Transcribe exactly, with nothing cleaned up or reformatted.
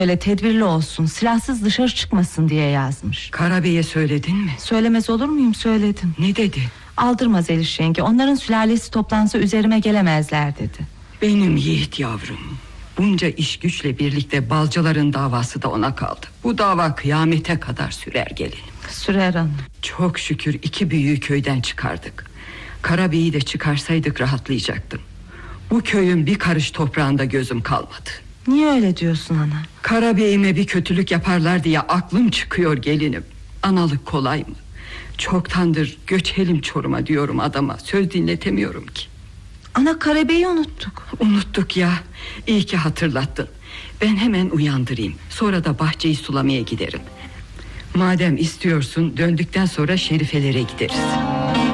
Öyle tedbirli olsun, silahsız dışarı çıkmasın diye yazmış. Karabey'e söyledin mi? Söylemez olur muyum, söyledim. Ne dedi? Aldırmaz Zeliş yenge, onların sülalesi toplansa üzerime gelemezler dedi. Benim yiğit yavrum. Bunca iş güçle birlikte balcıların davası da ona kaldı. Bu dava kıyamete kadar sürer gelinim. Sürer hanım. Çok şükür iki büyüğü köyden çıkardık. Karabey'i de çıkarsaydık rahatlayacaktım. Bu köyün bir karış toprağında gözüm kalmadı. Niye öyle diyorsun ana? Karabey'ime bir kötülük yaparlar diye aklım çıkıyor gelinim. Analık kolay mı? Çoktandır göçelim Çorum'a diyorum adama, söz dinletemiyorum ki. Ana, Karabey'i unuttuk. Unuttuk ya. İyi ki hatırlattın. Ben hemen uyandırayım. Sonra da bahçeyi sulamaya giderim. Madem istiyorsun, döndükten sonra Şerifelere gideriz.